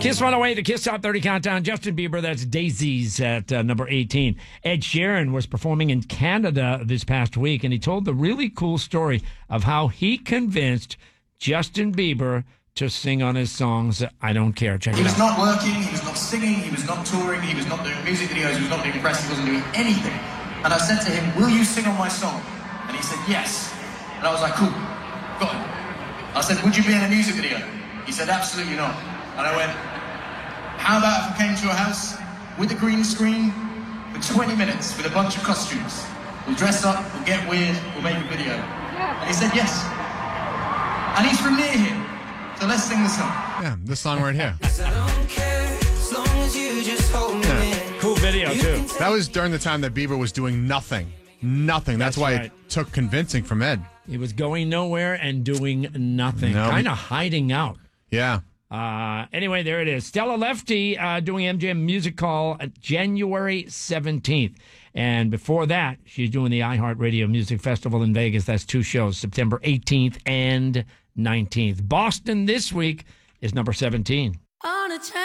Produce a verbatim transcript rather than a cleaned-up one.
Kiss one oh eight, the Kiss Top thirty Countdown. Justin Bieber, that's Daisies at uh, number eighteen. Ed Sheeran was performing in Canada this past week, and he told the really cool story of how he convinced Justin Bieber to sing on his songs, I Don't Care. Check it out. He was not working, he was not singing, he was not touring, he was not doing music videos, he was not doing press, he wasn't doing anything. And I said to him, will you sing on my song? And he said, yes. And I was like, cool, got it. I said, would you be in a music video? He said, absolutely not. And I went, how about if I came to your house with a green screen for twenty minutes with a bunch of costumes? We'll dress up, we'll get weird, we'll make a video. And he said, yes. And he's from near here. So let's sing the song. Yeah, this song right here. Yeah. Cool video, too. That was during the time that Bieber was doing nothing. Nothing. That's, That's why right. it took convincing from Ed. He was going nowhere and doing nothing. No. Kind of hiding out. Yeah. Uh, anyway, there it is. Stella Lefty uh, doing M G M Music Hall uh, January seventeenth. And before that, she's doing the iHeartRadio Music Festival in Vegas. That's two shows, September eighteenth and nineteenth. Boston this week is number seventeen.